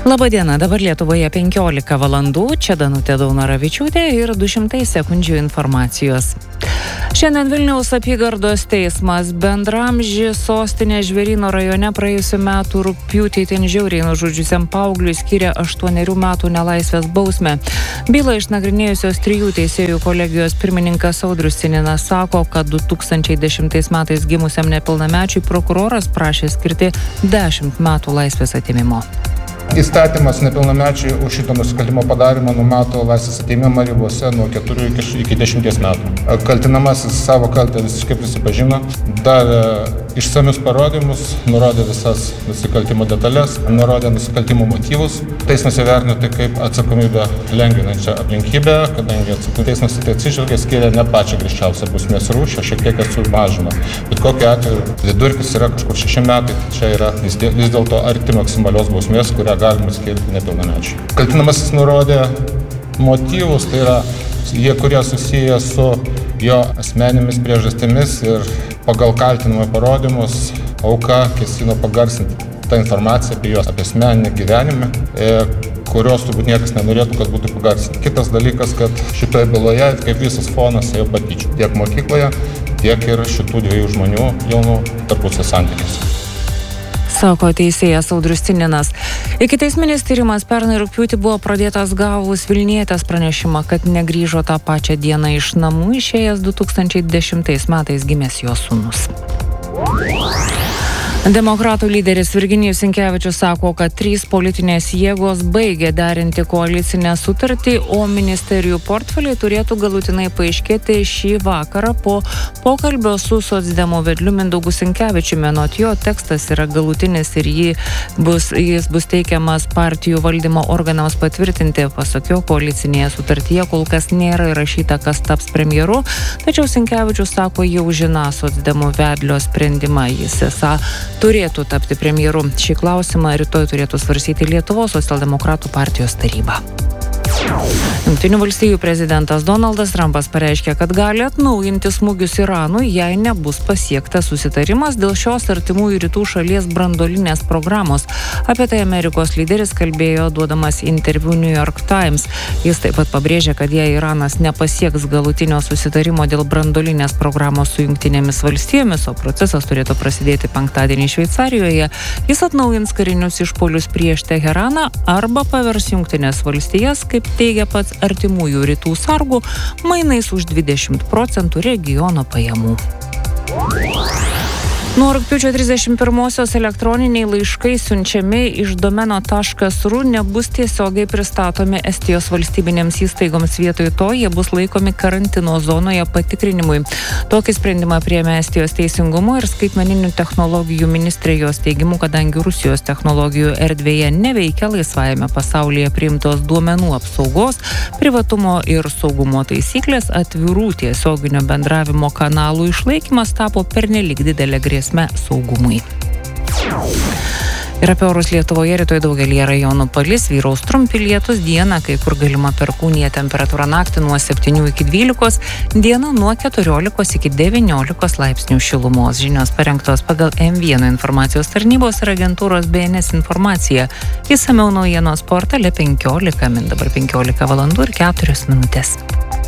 Labadiena, dabar Lietuvoje 15 valandų, čia Danutė Daunoravičiūtė ir 200 sekundžių informacijos. Šiandien Vilniaus apygardos teismas bendramžį sostinės Žvėryno rajone praėjusiu metų rugpjūtį itin žiauriai nužudžiusiam paaugliui skyrė 8 metų nelaisvės bausmę. Bylą išnagrinėjusios 3 teisėjų kolegijos pirmininkas Audrius Sininas sako, kad 2010 metais gimusiam nepilnamečiui prokuroras prašė skirti 10 metų laisvės atėmimo. Įstatymas nepilnamečiui už šito nusikaltimo padarymą numato laisvės atėmimą ribose nuo 4 iki 10 metų. Kaltinamasis savo kaltę visiškai prisipažino, davė išsamius parodymus, nurodė visas nusikaltimo detalės, nurodė nusikaltimo motyvus. Teismas įvertino tai kaip atsakomybę lengvinančią aplinkybę, kadangi teismas tai atsižvelgė, skiria ne pačią griežčiausią bausmės rūšį, šiek tiek sumažino. Bet kokiu atveju vidurkis yra kažkur 6 metai, čia yra vis dėlto arti maksimalios bausmės, kurią galima skirti nepilnamečiui. Kaltinamasis nurodė motyvus, tai yra jie, kurie susiję su jo asmenėmis priežastimis ir pagal kaltinimo parodymus auka kėsino pagarsinti tą informaciją apie jos, apie asmeninį gyvenimą, kurios turbūt niekas nenorėtų, kad būtų pagarsinti. Kitas dalykas, kad šitoje byloje, kaip visas fonas, ėjo patyčių. Tiek mokykloje, tiek ir šitų 2 žmonių jaunų tarpusavio santykiuose. Sako teisėjas Audrius Sininas. Ikiteisminis tyrimas pernai rugpjūtį buvo pradėtas gavus Vilnietės pranešimą, kad negrįžo tą pačią dieną iš namų, išėjęs 2010 metais gimęs jo sūnus. Demokratų lyderis Virginijus Sinkevičius sako, kad 3 politinės jėgos baigė derinti koalicinę sutartį, o ministerijų portfeliai turėtų galutinai paaiškėti šį vakarą po pokalbio su socdemų vedliu Mindaugu Sinkevičiumi. Anot jo, tekstas yra galutinis ir jis bus teikiamas partijų valdymo organams patvirtinti. Pasak jo, koalicinėje sutartyje kol kas nėra įrašyta, kas taps premjeru, tačiau Sinkevičius sako, jau žino socdemų vedlio sprendimą. Jis esą turėtų tapti premjeru. Šį klausimą rytoj turėtų svarstyti Lietuvos socialdemokratų partijos taryba. Jungtinių valstijų prezidentas Donaldas Trumpas pareiškė, kad gali atnaujinti smūgius Iranui, jei nebus pasiektas susitarimas dėl šios artimųjų rytų šalies branduolinės programos. Apie tai Amerikos lyderis kalbėjo, duodamas interviu New York Times. Jis taip pat pabrėžė, kad jei Iranas nepasieks galutinio susitarimo dėl branduolinės programos su Jungtinėmis valstijomis, o procesas turėtų prasidėti penktadienį Šveicarijoje, jis atnaujins karinius išpuolius prieš Teheraną arba pavers Jungtinės valstijas, kaip teigia pats artimųjų rytų sargų, mainais už 20% regiono pajamų. Nuo rugpjūčio 31-osios elektroniniai laiškai siunčiami iš domeno .ru nebus tiesiogiai pristatomi Estijos valstybinėms įstaigoms. Vietoj to jie bus laikomi karantino zonoje patikrinimui. Tokį sprendimą priėmė Estijos teisingumo ir skaitmeninių technologijų ministrė. Jos teigimu, kadangi Rusijos technologijų erdvėje neveikia laisvajame pasaulyje priimtos duomenų apsaugos, privatumo ir saugumo taisyklės, atvirų tiesioginio bendravimo kanalų išlaikymas tapo pernelyg didelė grėsmė saugumui. Ir apie orus Lietuvoje rytoj daugelyje rajonų palis, vyraus trumpi lietūs, dieną kai kur galima perkūnija, temperatūra naktį nuo 7 iki 12, dieną nuo 14 iki 19 laipsnių šilumos. Žinios parengtos pagal M1 informacijos tarnybos ir agentūros BNS informaciją. Išsamiau naujienos portale 15 min. Dabar 15 valandų ir 4 minutės.